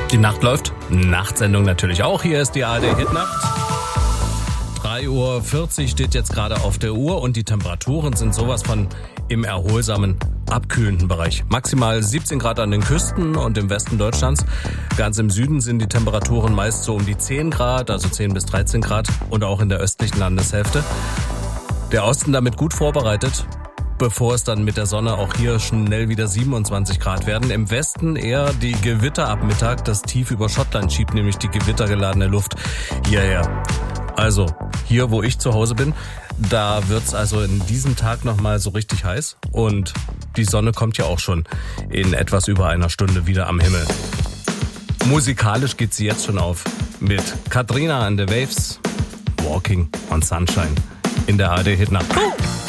Die Nacht läuft, Nachtsendung natürlich auch. Hier ist die ARD Hitnacht. 3:40 Uhr steht jetzt gerade auf der Uhr und die Temperaturen sind sowas von im erholsamen, abkühlenden Bereich. Maximal 17 Grad an den Küsten und im Westen Deutschlands. Ganz im Süden sind die Temperaturen meist so um die 10 Grad, also 10 bis 13 Grad und auch in der östlichen Landeshälfte. Der Osten damit gut vorbereitet, bevor es dann mit der Sonne auch hier schnell wieder 27 Grad werden. Im Westen eher die Gewitter ab Mittag. Das Tief über Schottland schiebt nämlich die gewittergeladene Luft hierher. Also hier, wo ich zu Hause bin, da wird's also in diesem Tag nochmal so richtig heiß. Und die Sonne kommt ja auch schon in etwas über einer Stunde wieder am Himmel. Musikalisch geht sie jetzt schon auf mit Katrina and the Waves, Walking on Sunshine in der ARD Hitnacht.